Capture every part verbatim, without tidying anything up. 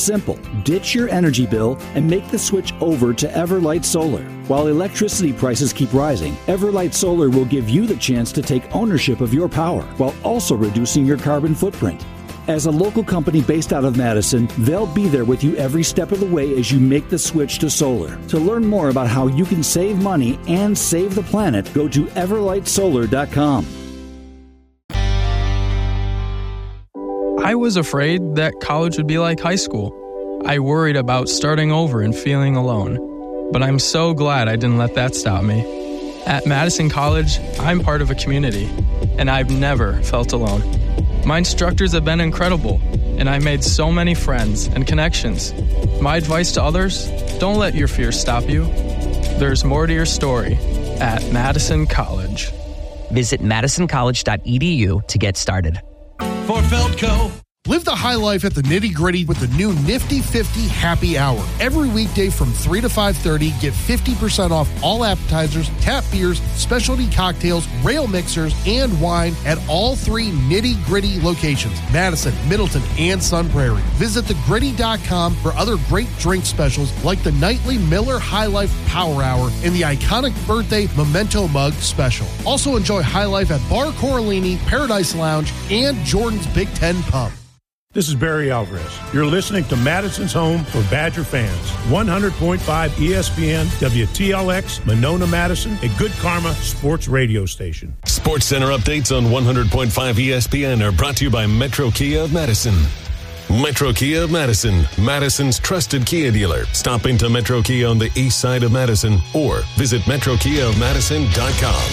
simple. Ditch your energy bill and make the switch over to Everlight Solar. While electricity prices keep rising, Everlight Solar will give you the chance to take ownership of your power while also reducing your carbon footprint. As a local company based out of Madison, they'll be there with you every step of the way as you make the switch to solar. To learn more about how you can save money and save the planet, go to everlight solar dot com. I was afraid that college would be like high school. I worried about starting over and feeling alone. But I'm so glad I didn't let that stop me. At Madison College, I'm part of a community, and I've never felt alone. My instructors have been incredible, and I made so many friends and connections. My advice to others, don't let your fears stop you. There's more to your story at Madison College. Visit madison college dot e d u to get started. For Feldco. Live the high life at the Nitty Gritty with the new Nifty fifty Happy Hour. Every weekday from three to five thirty, get fifty percent off all appetizers, tap beers, specialty cocktails, rail mixers, and wine at all three Nitty Gritty locations, Madison, Middleton, and Sun Prairie. Visit the gritty dot com for other great drink specials like the nightly Miller High Life Power Hour and the iconic birthday Memento Mug special. Also enjoy High Life at Bar Coralini, Paradise Lounge, and Jordan's Big Ten Pub. This is Barry Alvarez. You're listening to Madison's home for Badger fans. one hundred point five E S P N, W T L X, Monona, Madison, a Good Karma sports radio station. Sports Center updates on one hundred point five E S P N are brought to you by Metro Kia of Madison. Metro Kia of Madison, Madison's trusted Kia dealer. Stop into Metro Kia on the east side of Madison or visit metro kia of madison dot com.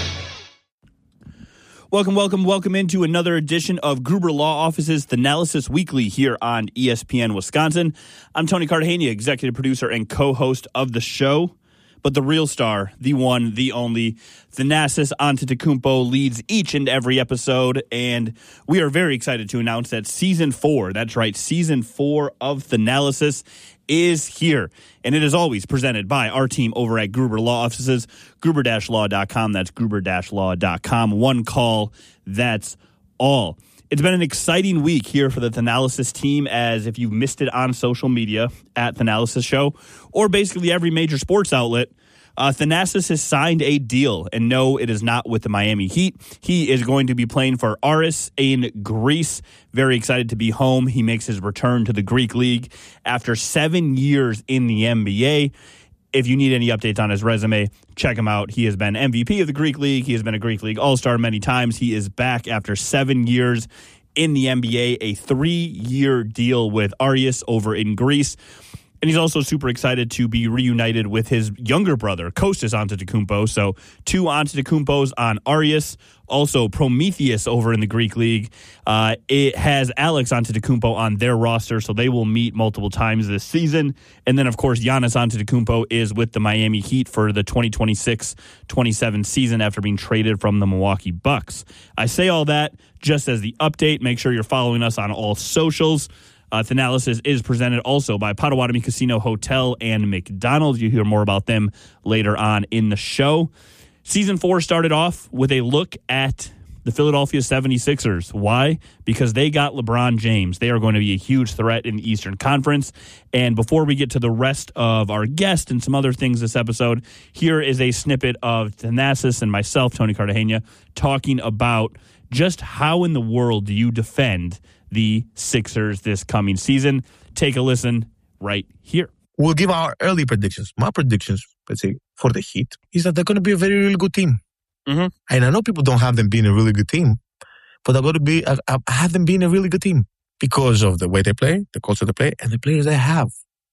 Welcome, welcome, welcome into another edition of Gruber Law Office's Thanalysis Weekly here on E S P N Wisconsin. I'm Tony Cartagena, executive producer and co-host of the show. But the real star, the one, the only, Thanasis Antetokounmpo leads each and every episode. And we are very excited to announce that season four, that's right, season four of Thanalysis is here. And it is always presented by our team over at Gruber Law Offices, gruber dash law dot com. That's gruber dash law dot com. One call, that's all. It's been an exciting week here for the Thanalysis team, as if you've missed it on social media at Thanalysis Show or basically every major sports outlet, uh, Thanasis has signed a deal. And no, it is not with the Miami Heat. He is going to be playing for Aris in Greece. Very excited to be home. He makes his return to the Greek League after seven years in the N B A. If you need any updates on his resume, check him out. He has been M V P of the Greek League. He has been a Greek League All-Star many times. He is back after seven years in the N B A, a three-year deal with Aris over in Greece. And he's also super excited to be reunited with his younger brother, Kostas Antetokounmpo. So two Antetokounmpos on Aris. Also Prometheus over in the Greek League. Uh, it has Alex Antetokounmpo on their roster, so they will meet multiple times this season. And then, of course, Giannis Antetokounmpo is with the Miami Heat for the twenty twenty-six twenty-seven season after being traded from the Milwaukee Bucks. I say all that just as the update. Make sure you're following us on all socials. Uh, Thanalysis is presented also by Potawatomi Casino Hotel and McDonald's. You hear more about them later on in the show. Season four started off with a look at the Philadelphia seventy-sixers. Why? Because they got LeBron James. They are going to be a huge threat in the Eastern Conference. And before we get to the rest of our guest and some other things this episode, here is a snippet of Thanasis and myself, Tony Cartagena, talking about just how in the world do you defend the Sixers this coming season. Take a listen right here. We'll give our early predictions. My predictions, let's say, for the Heat, is that they're going to be a very, really good team. Mm-hmm. And I know people don't have them being a really good team, but they're going to be, I, I have them being a really good team because of the way they play, the culture they play, and the players they have.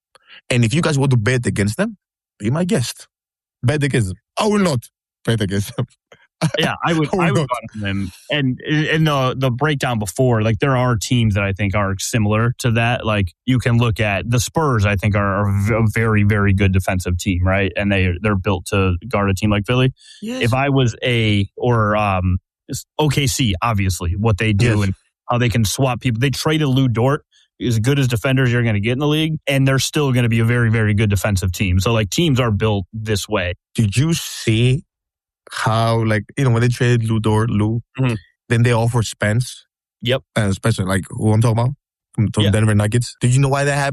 And if you guys want to bet against them, be my guest. Bet against them. I will not bet against them. Yeah, I would. I would go on them. And in the the breakdown before, like there are teams that I think are similar to that. Like you can look at the Spurs. I think are a very very good defensive team, right? And they they're built to guard a team like Philly. Yes. If I was a or um O K C, obviously what they do Yes. and how they can swap people. They traded Lou Dort. As good as defenders you're going to get in the league, and they're still going to be a very very good defensive team. So like teams are built this way. Did you see how, like, you know, when they traded Lou Dort, Lou, mm-hmm. then they offered Spence? Yep. And Spencer, like, who I'm talking about? From, from yeah. Denver Nuggets. Did you know why that happened?